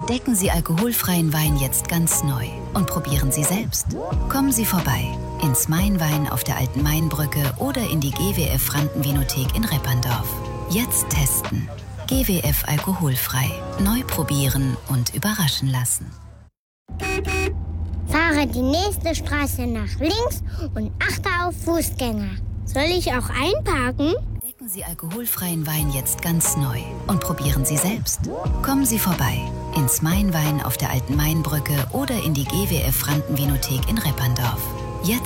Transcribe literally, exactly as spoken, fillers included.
Entdecken Sie alkoholfreien Wein jetzt ganz neu und probieren Sie selbst. Kommen Sie vorbei ins Mainwein auf der Alten Mainbrücke oder in die G W F Frankenvinothek in Repperndorf. Jetzt testen. G W F alkoholfrei. Neu probieren und überraschen lassen. Fahre die nächste Straße nach links und achte auf Fußgänger. Soll ich auch einparken? Entdecken Sie alkoholfreien Wein jetzt ganz neu und probieren Sie selbst. Kommen Sie vorbei ins Mainwein auf der Alten Mainbrücke oder in die G W F Frankenvinothek in Repperndorf.